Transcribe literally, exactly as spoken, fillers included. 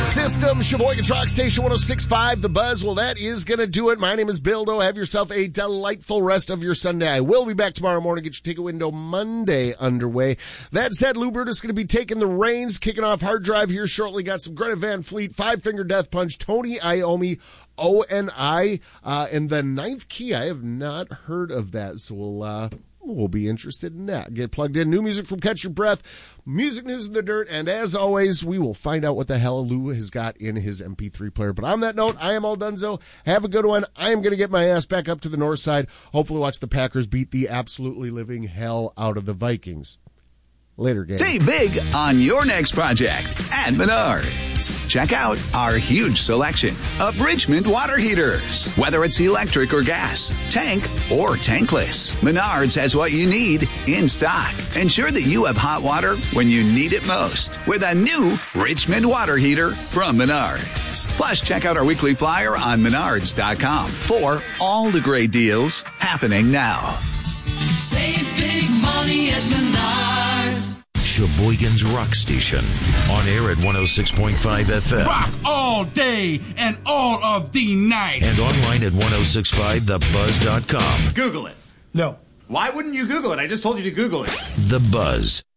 System, Sheboygan Truck Station one oh six point five, The Buzz. Well, that is going to do it. My name is Bildo. Have yourself a delightful rest of your Sunday. I will be back tomorrow morning. Get your Ticket Window Monday underway. That said, Lou Brutus going to be taking the reins, kicking off Hard Drive here shortly. Got some Greta Van Fleet, Five Finger Death Punch, Tony Iommi, O and I, uh, and the Ninth Key. I have not heard of that, so we'll, uh, we'll be interested in that. Get plugged in. New music from Catch Your Breath, music news in the dirt, and as always, we will find out what the hell Lou has got in his M P three player. But on that note, I am all donezo. Have a good one. I am going to get my ass back up to the north side. Hopefully watch the Packers beat the absolutely living hell out of the Vikings. Later, gang. Save big on your next project at Menards. Check out our huge selection of Richmond water heaters. Whether it's electric or gas, tank or tankless, Menards has what you need in stock. Ensure that you have hot water when you need it most with a new Richmond water heater from Menards. Plus, check out our weekly flyer on menards dot com for all the great deals happening now. Save big money at Menards. Sheboygan's Rock Station. On air at one oh six point five F M. Rock all day and all of the night. And online at one oh six point five the buzz dot com. Google it. No. Why wouldn't you Google it? I just told you to Google it. The Buzz.